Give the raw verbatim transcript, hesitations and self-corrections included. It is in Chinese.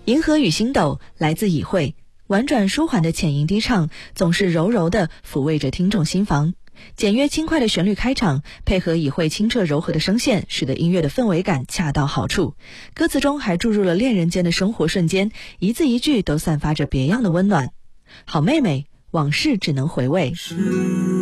银河与星斗来自以慧，婉转舒缓的浅吟低唱总是柔柔地抚慰着听众心房。简约轻快的旋律开场，配合以慧清澈柔和的声线，使得音乐的氛围感恰到好处。歌词中还注入了恋人间的生活瞬间，一字一句都散发着别样的温暖。好妹妹，往事只能回味。